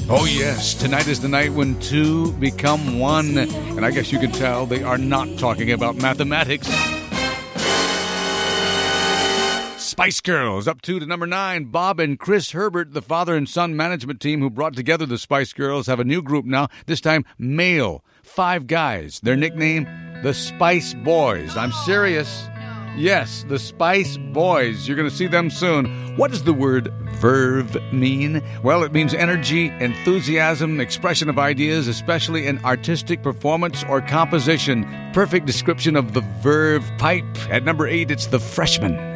Oh, yes. Tonight is the night when two become one. And I guess you can tell they are not talking about mathematics. Spice Girls, up 2 to number 9. Bob and Chris Herbert, the father and son management team who brought together the Spice Girls, have a new group now, this time male. 5 guys. Their nickname, the Spice Boys. I'm serious. Yes, the Spice Boys. You're going to see them soon. What does the word verve mean? Well, it means energy, enthusiasm, expression of ideas, especially in artistic performance or composition. Perfect description of the verve pipe. At number 8, it's the Freshman.